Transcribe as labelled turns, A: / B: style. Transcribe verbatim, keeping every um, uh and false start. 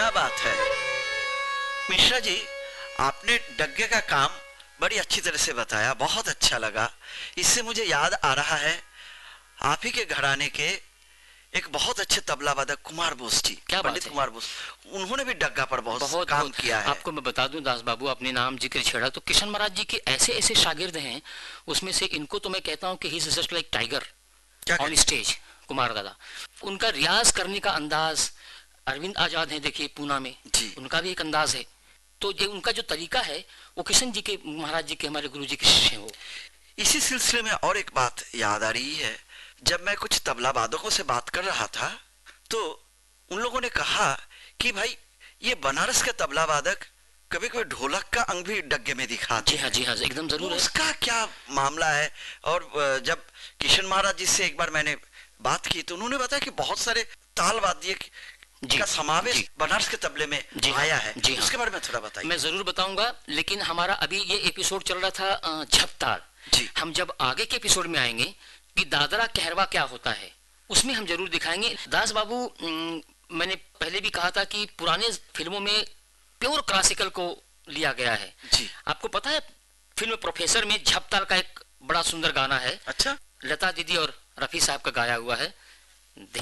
A: क्या बात है मिश्रा जी, आपने डग्गे का काम बड़ी अच्छी तरह से बताया, बहुत अच्छा लगा। इससे मुझे याद आ रहा है आप ही के घराने के एक बहुत अच्छे तबला वादक कुमार बोस जी,
B: क्या
A: पंडित कुमार बोस, उन्होंने भी डग्गा पर बहुत, बहुत काम बहुत, किया है।
B: आपको मैं बता दूं दास बाबू, अपने नाम जिक्र छेड़ा तो किशन महाराज जी के ऐसे ऐसे शागिर्द हैं, उसमें से इनको तो मैं कहता हूं कि he is just like tiger on stage. Kumar दादा, उनका रियाज करने का अंदाज, अरविंद आजाद है देखिए पूना में, उनका भी एक अंदाज है। तो ये उनका जो तरीका है वो किशन जी के, महाराज जी के, हमारे गुरु जी के शिष्य हैं वो।
A: इसी सिलसिले में और एक बात याद आ रही है, जब मैं कुछ तबला वादकों से बात कर रहा था तो उन लोगों ने कहा कि भाई ये बनारस का तबला वादक कभी कभी ढोलक का अंग भी डग्गे में दिखाते हैं।
B: जी हाँ, जी हाँ, एकदम जरूर है।
A: उसका क्या मामला है? और जब किशन महाराज जी से एक बार मैंने बात की तो उन्होंने बताया कि बहुत सारे ताल वाद्य का समावेश बनारस के तबले में जी आया है। जी उसके बारे में थोड़ा बताइए।
B: मैं जरूर बताऊंगा, लेकिन हमारा अभी ये एपिसोड चल रहा था झपताल। हम जब आगे के एपिसोड में आएंगे कि दादरा कहरवा क्या होता है, उसमें हम जरूर दिखाएंगे। दास बाबू, मैंने पहले भी कहा था कि पुराने फिल्मों में प्योर क्लासिकल को लिया गया है। जी। आपको पता है फिल्म प्रोफेसर में झपताल का एक बड़ा सुंदर गाना है।
A: अच्छा।
B: लता दीदी और रफी साहब का गाया हुआ है।